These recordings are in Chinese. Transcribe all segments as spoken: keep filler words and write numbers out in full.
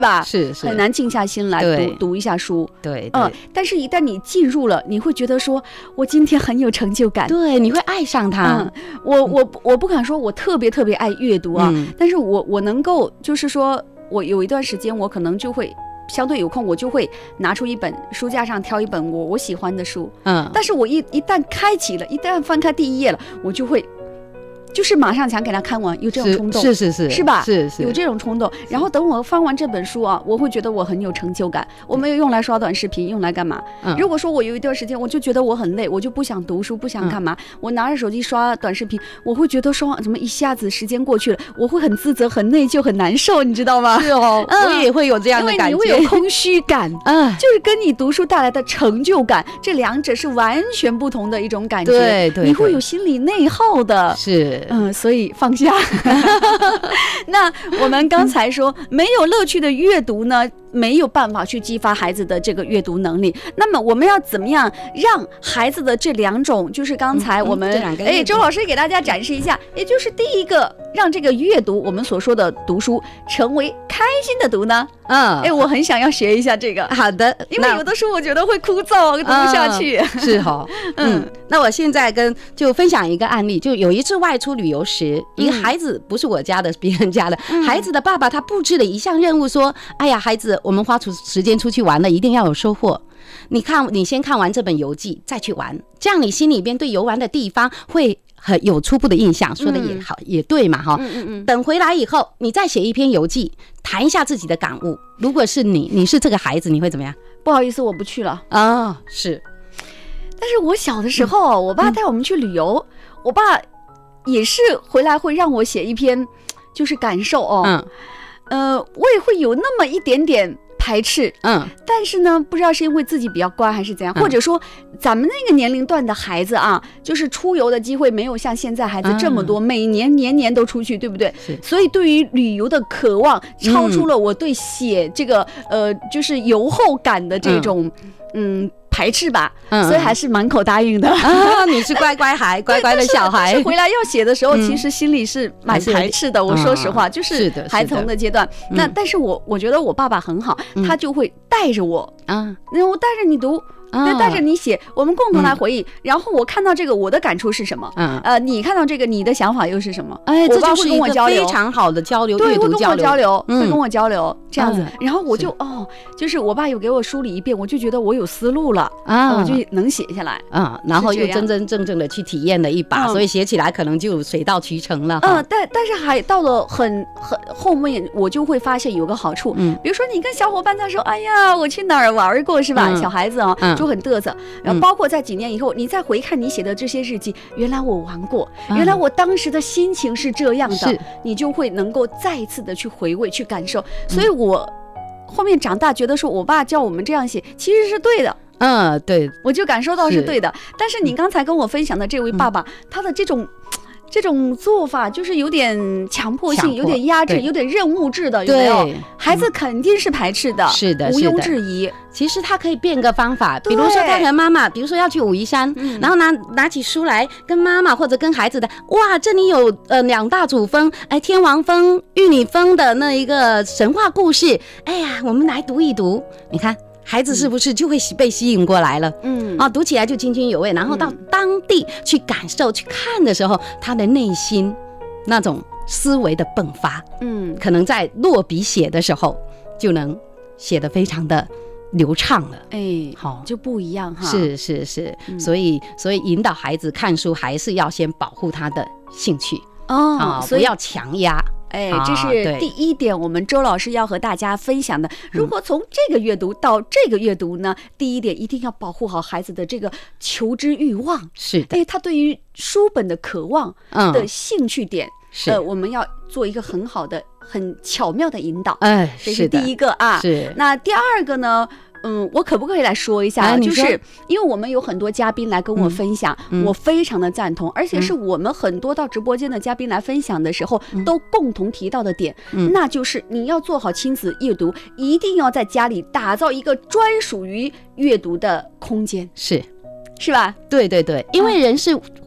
吧？ 是是， 很难静下心来读读一下书。 对，嗯、呃， 但是一旦你进入了，你会觉得说，我今天很有成就感。 对，你会爱上它。 嗯、我我我不敢说我特别特别爱阅读啊，嗯、但是我我能够就是说，我有一段时间我可能就会。相对有空，我就会拿出一本书架上挑一本我我喜欢的书，嗯，但是我一一旦开启了，一旦翻开第一页了，我就会。就是马上想给他看完，有这种冲动， 是是是， 是吧？ 是是， 有这种冲动。然后等我翻完这本书啊，我会觉得我很有成就感。我没有用来刷短视频，用来干嘛？嗯、如果说我有一段时间，我就觉得我很累，我就不想读书，不想干嘛，嗯、我拿着手机刷短视频，我会觉得说怎么一下子时间过去了，我会很自责、很内疚、很难受，你知道吗？ 是哦，嗯、我也会有这样的感觉， 因为你会有空虚感，嗯，就是跟你读书带来的成就感，这两者是完全不同的一种感觉。 对 对, 对， 你会有心理内耗的， 是， 嗯，所以。放下。那我们刚才说没有乐趣的阅读呢，没有办法去激发孩子的这个阅读能力。那么我们要怎么样让孩子的这两种，就是刚才我们、嗯嗯、哎周老师给大家展示一下，也就是第一个让这个阅读我们所说的读书成为开心的读呢？嗯，哎，我很想要学一下这个。 好的， 因为有的书我觉得会枯燥，读不下去。 嗯、是哈、哦，嗯，那我现在跟就分享一个案例，就有一次外出旅游时。一个孩子不是我家的，别人家的、嗯、孩子的爸爸，他布置了一项任务，说：“哎呀，孩子，我们花出时间出去玩了，一定要有收获。你看，你先看完这本游记，再去玩，这样你心里边对游玩的地方会很有初步的印象。”说的也好，嗯、也对嘛，哈。嗯嗯嗯。等回来以后，你再写一篇游记，谈一下自己的感悟。如果是你，你是这个孩子，你会怎么样？ 不好意思，我不去了啊、哦。是， 但是我小的时候，嗯、我爸带我们去旅游，嗯、我爸。也是回来会让我写一篇，就是感受哦，嗯，呃，我也会有那么一点点排斥，嗯，但是呢，不知道是因为自己比较乖还是怎样，嗯、或者说咱们那个年龄段的孩子啊，就是出游的机会没有像现在孩子这么多，嗯、每年年年都出去，对不对？所以对于旅游的渴望超出了我对写这个、嗯、呃，就是游后感的这种，嗯。嗯排斥吧，嗯、所以还是满口答应的。 啊，你是乖乖孩，乖乖的小孩。 回来要写的时候，嗯、其实心里是蛮排斥的。我说实话，嗯、就是孩童的阶段。那但是我我觉得我爸爸很好，嗯、他就会带着我啊，那我带着你读。再带着你写，我们共同来回忆。嗯、然后我看到这个，我的感触是什么？嗯，呃，你看到这个，你的想法又是什么？ 哎，这就是一个非常好的交流， 对，会跟我交流， 嗯、 会跟我交流，这样子。嗯、然后我就哦，就是我爸又给我梳理一遍，我就觉得我有思路了啊，我就能写下来啊，然后又真真正正的去体验了一把，所以写起来可能就水到渠成了。 嗯，但但是还到了很很后面，我就会发现有个好处，嗯，比如说你跟小伙伴在说，哎呀，我去哪儿玩过是吧？嗯、小孩子啊，嗯、就很嘚瑟。然后包括在几年以后，你再回看你写的这些日记，原来我玩过，原来我当时的心情是这样的，你就会能够再一次的去回味、去感受。所以我后面长大觉得说，我爸叫我们这样写，其实是对的。 嗯，对， 我就感受到是对的。但是你刚才跟我分享的这位爸爸，他的这种。这种做法就是有点强迫性，有点压制，有点任务制的，有没有？孩子肯定是排斥的， 是的， 毋庸置疑。 其实他可以变个方法，比如说他和妈妈，比如说要去武夷山，嗯、然后拿拿起书来跟妈妈或者跟孩子的，哇，这里有呃两大主峰，哎，天王峰、玉女峰的那一个神话故事，哎呀，我们来读一读，你看。孩子是不是就会被吸引过来了？嗯，啊，读起来就津津有味，然后到当地去感受、嗯、去看的时候，他的内心那种思维的迸发，嗯，可能在落笔写的时候就能写得非常的流畅了。 哎，好，就不一样哈。 是是是，嗯、所以所以引导孩子看书，还是要先保护他的兴趣哦，啊、不要强压。 哎，这是第一点，我们周老师要和大家分享的。如何从这个阅读到这个阅读呢？第一点，一定要保护好孩子的这个求知欲望。 是的， 哎，他对于书本的渴望的兴趣点，嗯、呃，我们要做一个很好的、很巧妙的引导。哎，这是第一个啊。 是。 那第二个呢？嗯，我可不可以来说一下？啊、就是因为我们有很多嘉宾来跟我分享，嗯、我非常的赞同，而且是我们很多到直播间的嘉宾来分享的时候，嗯、都共同提到的点，嗯、那就是你要做好亲子阅读，一定要在家里打造一个专属于阅读的空间。 是。 是吧？ 对对对，因为人是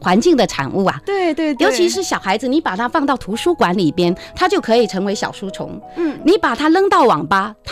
环境的产物啊。 对对对， 尤其是小孩子，你把他放到图书馆里边，他就可以成为小书虫。嗯，你把他扔到网吧。